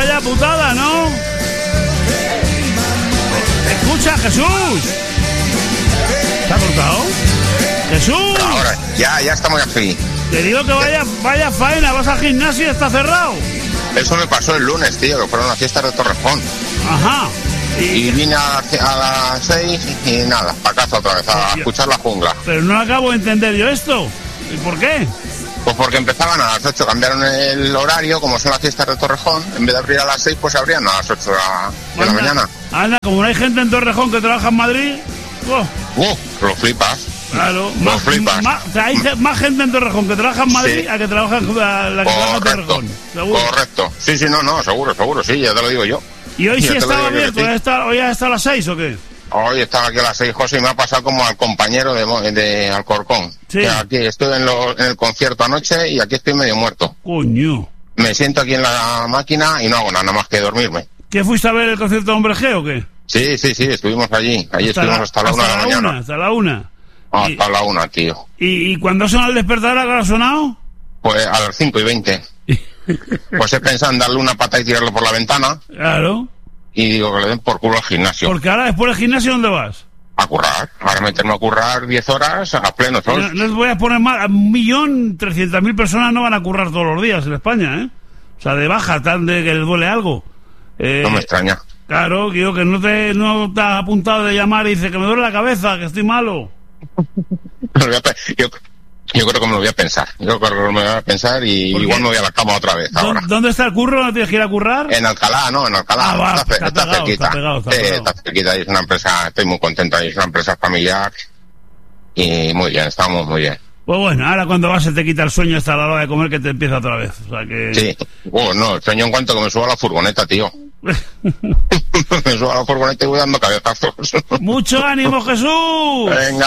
vaya putada, ¿no? Escucha, Jesús. ¿Se ha cortado? ¡Jesús! Ahora, ya estamos aquí. Te digo que vaya faena, vas al gimnasio y está cerrado. Eso me pasó el lunes, tío, que fueron las fiestas de Torrejón. Ajá. Y vine a las 6 y nada, para casa otra vez, a escuchar la jungla. Pero no acabo de entender yo esto. ¿Y por qué? Pues porque empezaban a las 8, cambiaron el horario, como son las fiestas de Torrejón, en vez de abrir a las 6, pues abrían a las 8 de la mañana. Anda, como no hay gente en Torrejón que trabaja en Madrid... Lo flipas. Claro, hay más gente en Torrejón que trabaja en Madrid a que trabaja en Torrejón. ¿Seguro? Correcto. Sí, no, seguro, sí, ya te lo digo yo. ¿Y hoy sí estaba abierto? ¿Hoy ha estado a las 6 o qué? Hoy estaba aquí a las 6, José, y me ha pasado como al compañero de Alcorcón. Sí. Que aquí estuve en el concierto anoche y aquí estoy medio muerto. Coño. Me siento aquí en la máquina y no hago nada más que dormirme. ¿Qué fuiste a ver el concierto de Hombre G o qué? Sí, estuvimos allí. Allí estuvimos hasta la 1 de la mañana. Hasta la 1. Hasta la 1, tío. ¿Y cuándo suena el despertador? ¿A qué hora ha sonado? Pues a las 5:20. Pues he pensado en darle una pata y tirarlo por la ventana. Claro. Y digo que le den por culo al gimnasio. Porque ahora después del gimnasio, ¿dónde vas? A currar. Ahora meterme a currar 10 horas a pleno sol. No les voy a poner mal. 1.300.000 personas no van a currar todos los días en España, ¿eh? O sea, de baja, tal de que les duele algo. No me extraña. Claro, digo que no te has apuntado de llamar y dice que me duele la cabeza, que estoy malo. Yo creo que me lo voy a pensar. Y igual me voy a la cama otra vez ahora. ¿Dónde está el curro? ¿No tienes que ir a currar? En Alcalá, no, en Alcalá. Está cerquita. Está cerquita. Es una empresa, estoy muy contento. Es una empresa familiar. Y muy bien, estamos muy bien. Pues bueno, ahora cuando vas se te quita el sueño hasta la hora de comer que te empieza otra vez. O sea que... Sí. No, el sueño en cuanto que me subo a la furgoneta, tío. Me subo a la furgoneta y voy dando cabezazos. ¡Mucho ánimo, Jesús! Venga.